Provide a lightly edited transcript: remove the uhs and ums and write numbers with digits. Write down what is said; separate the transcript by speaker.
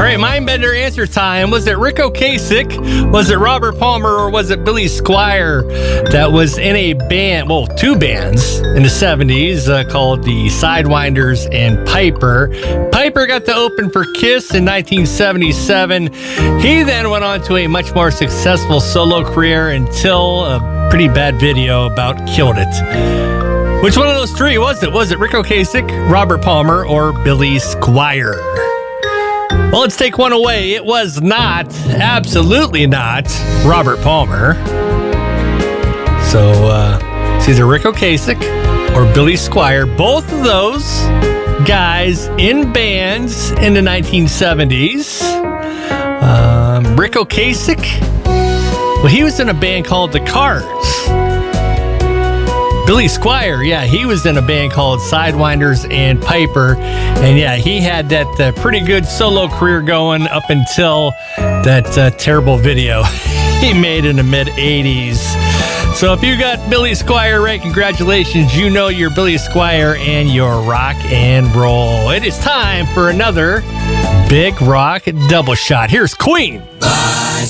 Speaker 1: All right, Mindbender answer time. Was it Ric Ocasek? Was it Robert Palmer? Or was it Billy Squier that was in a band, well, two bands in the 70s called the Sidewinders and Piper? Piper got to open for Kiss in 1977. He then went on to a much more successful solo career until a pretty bad video about killed it. Which one of those three was it? Was it Ric Ocasek, Robert Palmer, or Billy Squier? Well, let's take one away. It was not, absolutely not, Robert Palmer. So, it's either Ric Ocasek or Billy Squier. Both of those guys in bands in the 1970s. Ric Ocasek, well, he was in a band called The Cars. Billy Squier, yeah, he was in a band called Sidewinders and Piper. And yeah, he had that pretty good solo career going up until that terrible video he made in the mid-'80s. So if you got Billy Squier right, congratulations. You know you're Billy Squier and your rock and roll. It is time for another Big Rock Double Shot. Here's Queen.
Speaker 2: Bicycle